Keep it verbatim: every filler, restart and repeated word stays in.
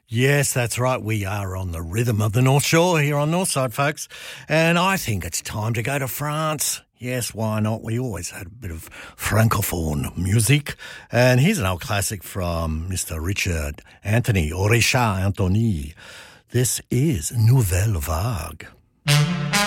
Yes, that's right. We are on the rhythm of the North Shore here on Northside, folks. And I think it's time to go to France. Yes, why not? We always had a bit of francophone music. And here's an old classic from Mister Richard Anthony, or Richard Anthony. This is Nouvelle Vague.